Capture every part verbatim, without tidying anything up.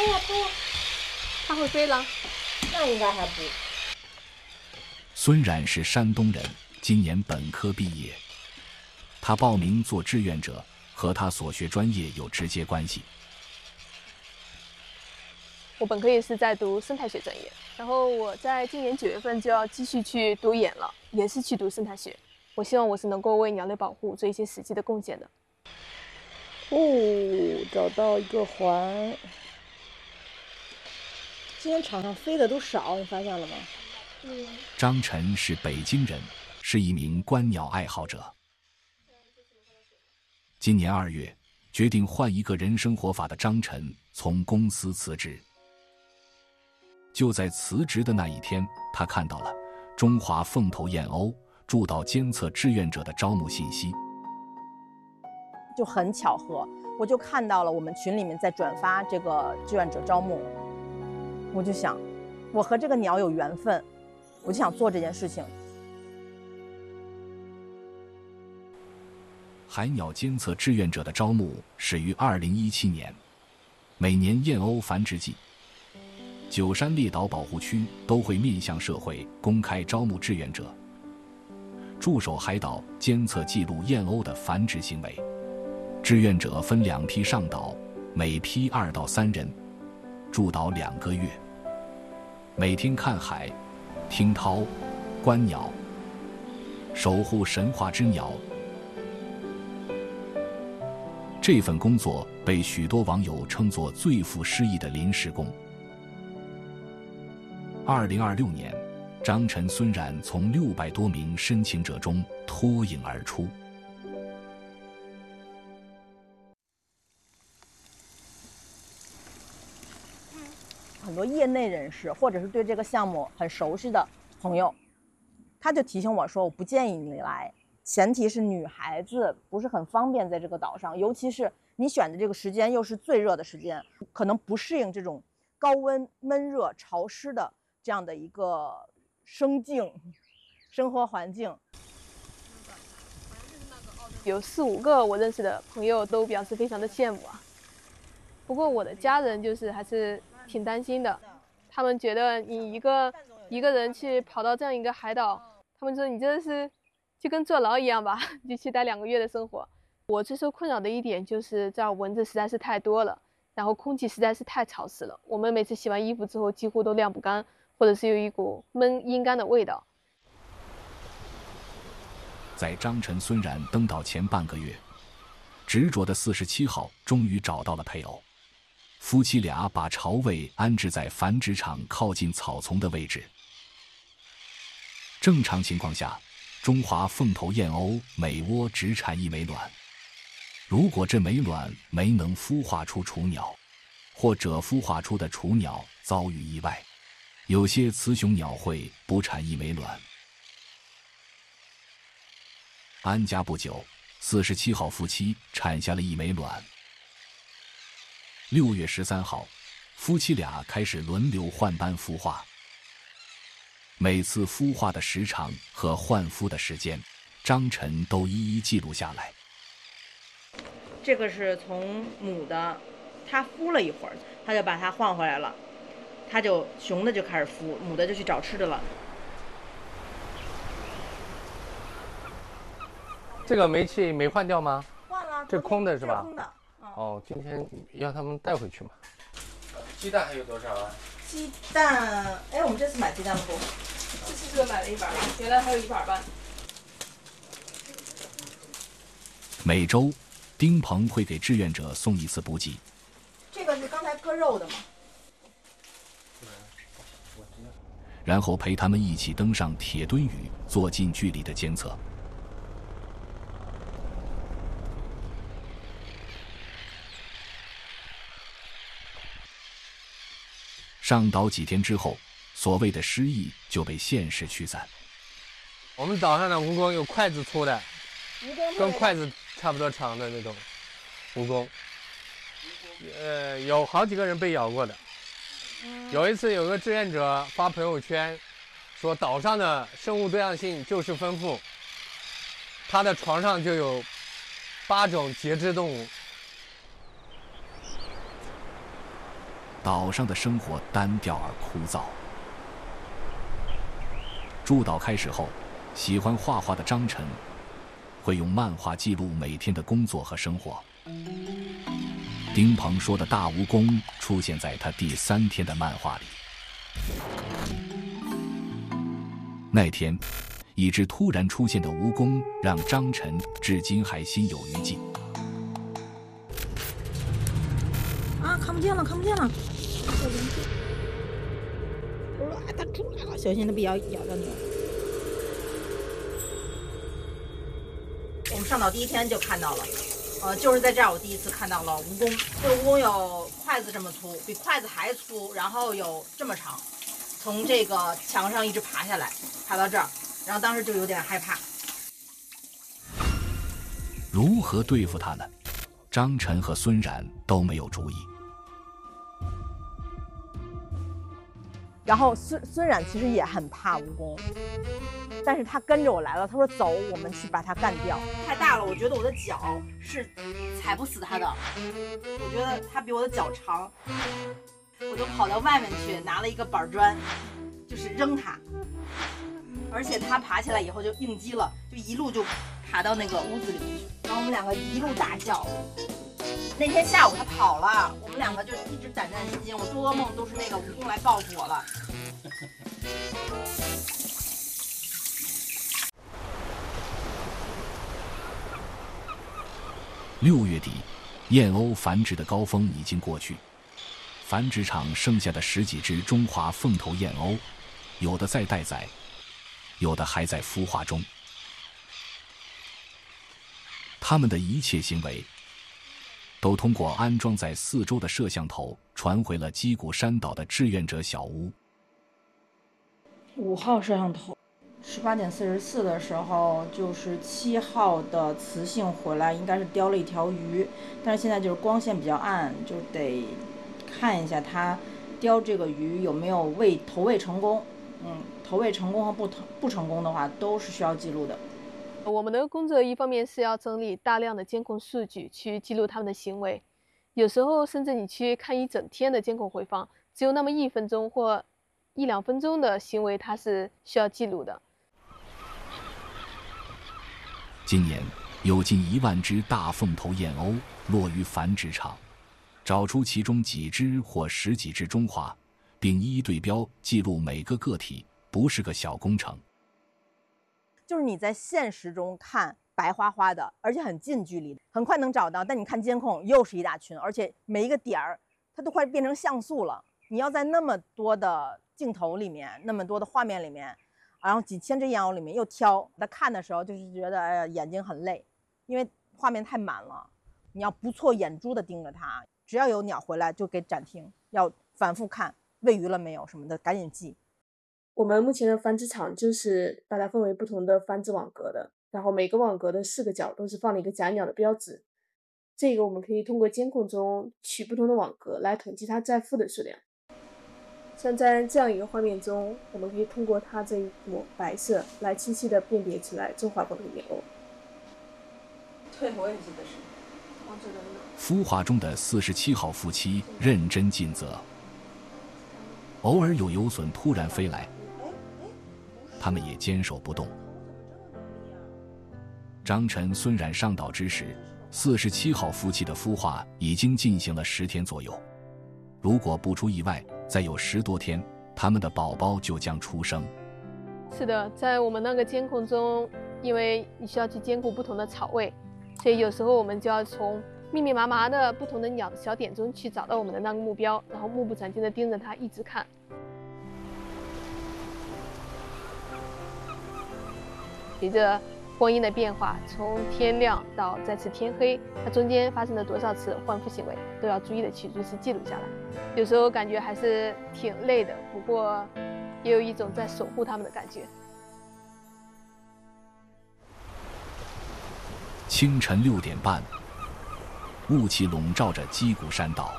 呀拍呀！ 它会飞了？ 那应该还不。 孙冉是山东人，今年本科毕业。他报名做志愿者，和他所学专业有直接关系。 我本科也是在读生态学专业，然后我在今年九月份就要继续去读研了，也是去读生态学。我希望我是能够为鸟类保护做一些实际的贡献的。 哦，找到一个环。今天场上飞的都少，你发现了吗？ 嗯。张晨是北京人，是一名观鸟爱好者。今年二月，决定换一个人生活法的张晨从公司辞职。就在辞职的那一天，他看到了中华凤头燕鸥驻岛监测志愿者的招募信息。 就很巧合，我就看到了我们群里面在转发这个志愿者招募，我就想，我和这个鸟有缘分，我就想做这件事情。 海鸟监测志愿者的招募始于二零一七年，每年燕鸥繁殖季，九山列岛保护区都会面向社会公开招募志愿者，驻守海岛监测记录燕鸥的繁殖行为。志愿者分两批上岛，每批二到三人，驻岛两个月，每天看海、听涛、观鸟，守护神话之鸟。这份工作被许多网友称作最富诗意的临时工。二零二六年，张晨、孙冉从六百多名申请者中脱颖而出。 很多业内人士或者是对这个项目很熟悉的朋友，他就提醒我说，我不建议你来，前提是女孩子不是很方便在这个岛上，尤其是你选的这个时间又是最热的时间，可能不适应这种高温、闷热、潮湿的这样的一个生境、生活环境。 有四五个我认识的朋友都表示非常的羡慕啊。不过我的家人就是还是挺担心的，他们觉得你一个一个人去跑到这样一个海岛，他们说你真的是就跟坐牢一样吧，就去待两个月的生活。我最受困扰的一点就是这儿蚊子实在是太多了，然后空气实在是太潮湿了，我们每次洗完衣服之后几乎都晾不干，或者是有一股闷阴干的味道。 在张晨、孙冉登岛前半个月，执着的四十七号终于找到了配偶。夫妻俩把巢位安置在繁殖场靠近草丛的位置。正常情况下，中华凤头燕鸥每窝只产一枚卵。如果这枚卵没能孵化出雏鸟，或者孵化出的雏鸟遭遇意外，有些雌雄鸟会不产一枚卵。安家不久，四十七号夫妻产下了一枚卵。六月十三号，夫妻俩开始轮流换班孵化。每次孵化的时长和换孵的时间，张晨都一一记录下来。 这个是从母的，它孵了一会儿，它就把它换回来了，它就雄的就开始孵，母的就去找吃的了。 这个煤气没换掉吗？ 换了， 这空的是吧？ 空的。 哦，今天要他们带回去嘛。鸡蛋还有多少啊？ 鸡蛋，哎，我们这次买鸡蛋不？ 这次是买了一板半，原来还有一板半。 每周，丁鹏会给志愿者送一次补给。 这个是刚才割肉的吗？ 然后陪他们一起登上铁墩屿，做近距离的监测。上岛几天之后，所谓的诗意就被现实驱散。 我们岛上的蜈蚣有筷子粗的， 蜈蚣跟筷子差不多长的那种蜈蚣，呃，有好几个人被咬过的。有一次，有个志愿者发朋友圈，说岛上的生物多样性就是丰富，他的床上就有八种节肢动物。 岛上的生活单调而枯燥。驻岛开始后，喜欢画画的张晨会用漫画记录每天的工作和生活。丁鹏说的大蜈蚣出现在他第三天的漫画里。那天，一只突然出现的蜈蚣让张晨至今还心有余悸。 啊，看不见了，看不见了！哇，它出来了，小心它不要咬到你。我们上岛第一天就看到了，呃，就是在这儿我第一次看到了蜈蚣。这个蜈蚣有筷子这么粗，比筷子还粗，然后有这么长，从这个墙上一直爬下来，爬到这儿，然后当时就有点害怕。 如何对付它呢？张晨和孙冉都没有主意。 然后孙孙冉其实也很怕蜈蚣，但是他跟着我来了。他说：“走，我们去把它干掉。”太大了，我觉得我的脚是踩不死它的。我觉得它比我的脚长，我就跑到外面去拿了一个板砖，就是扔它。而且它爬起来以后就应激了，就一路就爬到那个屋子里面去。然后我们两个一路大叫。那天下午他跑了，我们两个就一直胆战心惊。我做噩梦都是那个蜈蚣来报复我了。 六月底，燕鸥繁殖的高峰已经过去，繁殖场剩下的十几只中华凤头燕鸥，有的在待宰，有的还在孵化中。它们的一切行为都通过安装在四周的摄像头传回了鸡谷山岛的志愿者小屋。 五号摄像头，十八点四十四的时候，就是七号的雌性回来，应该是叼了一条鱼，但是现在就是光线比较暗，就得看一下它叼这个鱼有没有喂投喂成功。嗯，投喂成功和不投不成功的话，都是需要记录的。 我们的工作一方面是要整理大量的监控数据，去记录他们的行为。有时候甚至你去看一整天的监控回放，只有那么一分钟或一两分钟的行为，它是需要记录的。 今年有近一万只大凤头燕鸥落于繁殖场，找出其中几只或十几只中华，并一一对标记录每个个体，不是个小工程。 就是你在现实中看白花花的，而且很近距离，很快能找到，但你看监控又是一大群，而且每一个点儿它都快变成像素了。你要在那么多的镜头里面，那么多的画面里面，然后几千只燕鸥里面又挑，在看的时候就是觉得哎呀眼睛很累，因为画面太满了，你要不错眼珠的盯着它，只要有鸟回来就给暂停，要反复看喂鱼了没有什么的，赶紧记。 我们目前的繁殖场就是把它分为不同的繁殖网格的，然后每个网格的四个角都是放了一个假鸟的标志。这个我们可以通过监控中取不同的网格来统计它在孵的数量。像在这样一个画面中，我们可以通过它这一抹白色来清晰地辨别出来中华凤头燕鸥。 对，我也记得是。 往这边呢。 孵化中的四十七号夫妻认真尽责，偶尔有游隼突然飞来，他们也坚守不动。张晨、孙冉上岛之时，四十七号夫妻的孵化已经进行了十天左右。如果不出意外，再有十多天，他们的宝宝就将出生。 是的，在我们那个监控中，因为你需要去兼顾不同的草位，所以有时候我们就要从密密麻麻的不同的鸟的小点中去找到我们的那个目标，然后目不转睛地盯着它一直看。随着光阴的变化，从天亮到再次天黑，它中间发生了多少次换孵行为，都要逐一的去如实记录下来。有时候感觉还是挺累的，不过也有一种在守护它们的感觉。 清晨六点半，雾气笼罩着鸡谷山岛。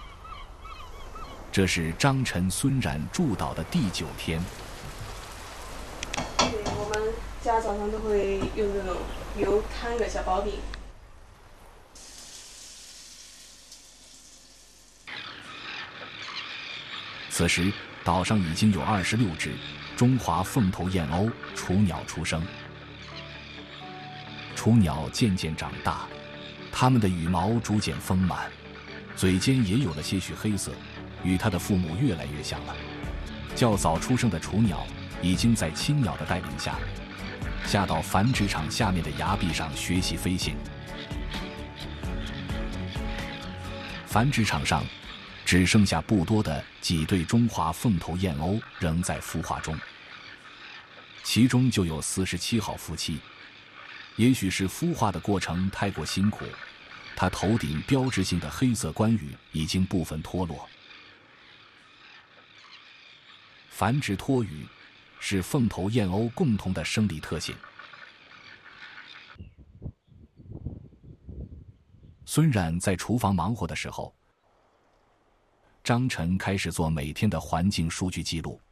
这是张晨、孙冉驻岛的第九天。 对，我们家早上都会用这种油摊个小包饼。 此时，岛上已经有二十六只中华凤头燕鸥雏鸟出生。雏鸟渐渐长大，它们的羽毛逐渐丰满，嘴尖也有了些许黑色，与它的父母越来越像了。较早出生的雏鸟已经在亲鸟的带领下，下到繁殖场下面的崖壁上学习飞行。繁殖场上只剩下不多的几对中华凤头燕鸥仍在孵化中，其中就有四十七号夫妻。也许是孵化的过程太过辛苦，它头顶标志性的黑色冠羽已经部分脱落。繁殖脱羽是凤头燕鸥共同的生理特性。孙冉在厨房忙活的时候，张晨开始做每天的环境数据记录。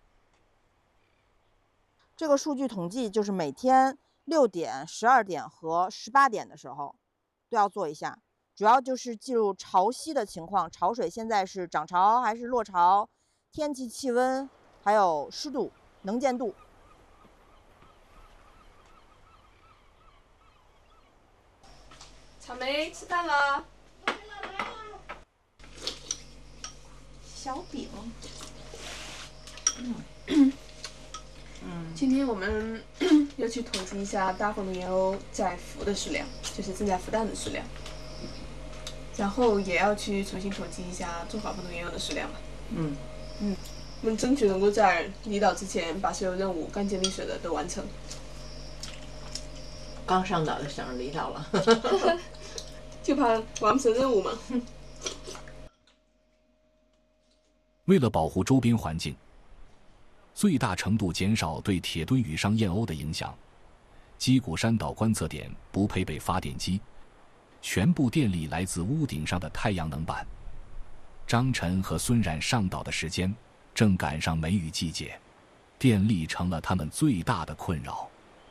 这个数据统计就是每天六点、十二点和十八点的时候都要做一下，主要就是记录潮汐的情况，潮水现在是涨潮还是落潮，天气气温，还有湿度、能见度。 草莓吃饭了。 小饼。 嗯。嗯。今天我们要去统计一下大凤头燕鸥在孵的数量，就是正在孵蛋的数量。然后也要去重新统计一下中华凤头燕鸥的数量吧。 嗯。 嗯。我们争取能够在离岛之前把所有任务干净利索的都完成。 刚上岛就想着离岛了， 就怕完不成任务嘛。 为了保护周边环境，最大程度减少对铁墩羽上燕鸥的影响，鸡谷山岛观测点不配备发电机，全部电力来自屋顶上的太阳能板。张晨和孙冉上岛的时间正赶上梅雨季节，电力成了他们最大的困扰。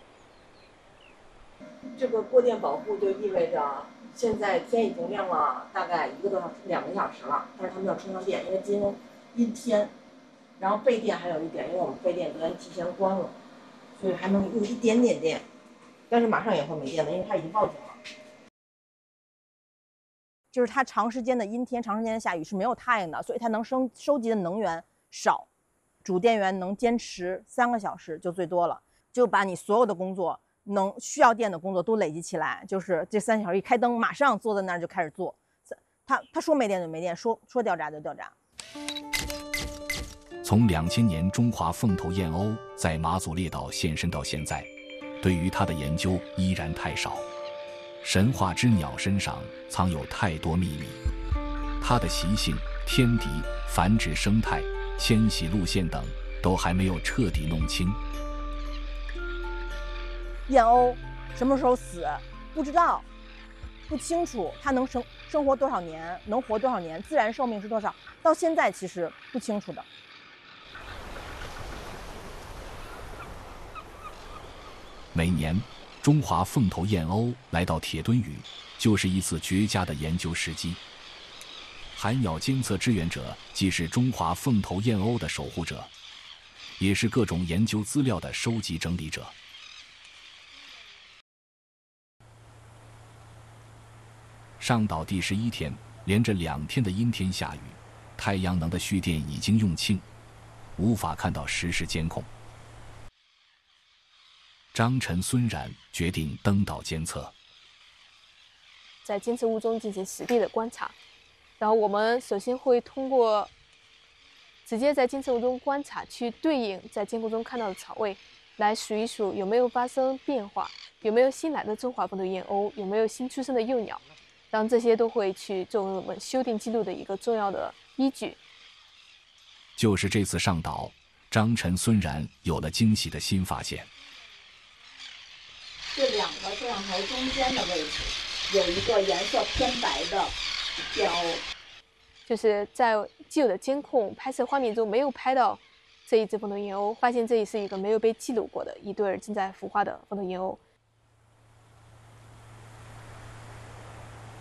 这个过电保护就意味着现在天已经亮了大概一个多小时、两个小时了，但是他们要充上电，因为今天阴天，然后备电还有一点，因为我们备电昨天提前关了，所以还能用一点点电，但是马上也会没电了，因为它已经报警了。就是它长时间的阴天、长时间的下雨是没有太阳的，所以它能收收集的能源少，主电源能坚持三个小时就最多了，就把你所有的工作能需要电的工作都累积起来，就是这三小时一开灯，马上坐在那儿就开始做。他他说没电就没电，说说掉闸就掉闸。 从两千年中华凤头燕鸥在马祖列岛现身到现在，对于它的研究依然太少。神话之鸟身上藏有太多秘密，它的习性、天敌、繁殖生态、迁徙路线等都还没有彻底弄清。 燕鸥什么时候死不知道，不清楚它能生生活多少年，能活多少年，自然寿命是多少，到现在其实不清楚的。 每年中华凤头燕鸥来到铁墩屿，就是一次绝佳的研究时机。海鸟监测志愿者既是中华凤头燕鸥的守护者，也是各种研究资料的收集整理者。上岛第十一天，连着两天的阴天下雨，太阳能的蓄电已经用尽，无法看到实时监控。张晨、孙冉决定登岛监测， 在监测物中进行实地的观察。然后我们首先会通过直接在监测物中观察，去对应在监控中看到的草位，来数一数有没有发生变化，有没有新来的中华凤头燕鸥，有没有新出生的幼鸟。当然，这些都会去作为我们修订记录的一个重要的依据。 就是这次上岛，张晨、孙冉有了惊喜的新发现。 这两个摄像头中间的位置有一个颜色偏白的燕鸥， 就是在既有的监控拍摄画面中没有拍到这一只凤头燕鸥，发现这里是一个没有被记录过的一对正在孵化的凤头燕鸥。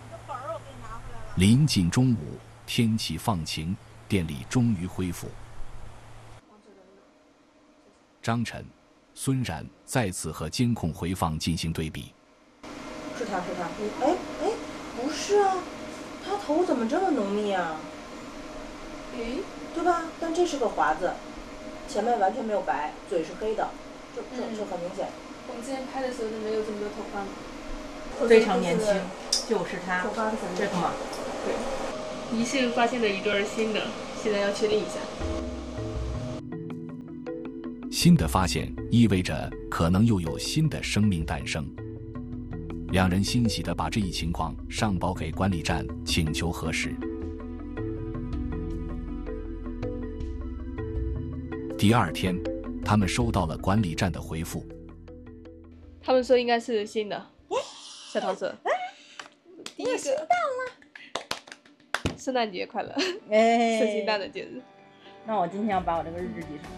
临近中午，天气放晴，电力终于恢复。 张晨、孙然再次和监控回放进行对比。 是他是他，哎哎，不是啊，他头怎么这么浓密啊？ 诶， 对吧？但这是个华子，前面完全没有白，嘴是黑的，这这这很明显。 我们之前拍的时候就没有这么多头发吗？ 非常年轻，就是他， 头发是这个嘛。 对，疑似发现了一对新的，现在要确定一下。 新的发现意味着可能又有新的生命诞生。两人欣喜地把这一情况上报给管理站，请求核实。第二天，他们收到了管理站的回复， 他们说应该是新的，小桃色。第一个，圣诞节快乐！ 哎， 圣心蛋的节日。 那我今天要把我这个日志记上。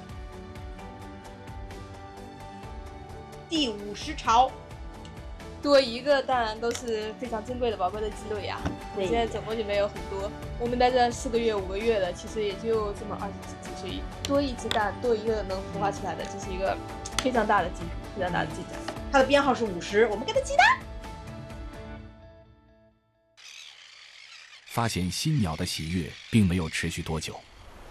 第五十巢， 多一个当然都是非常珍贵的、宝贵的积累呀。现在总共就没有很多，我们在这四个月、五个月的，其实也就这么二十几只，所以多一只蛋，多一个能孵化出来的，这是一个非常大的进步，非常大的进展。 它的编号是五十，我们给它记单。 发现新鸟的喜悦并没有持续多久。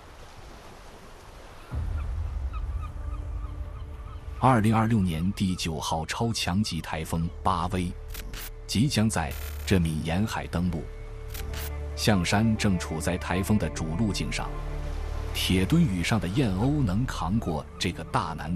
二零二六年第九号超强级台风巴威即将在这闽沿海登陆，象山正处在台风的主路径上，铁墩屿上的燕鸥能扛过这个大难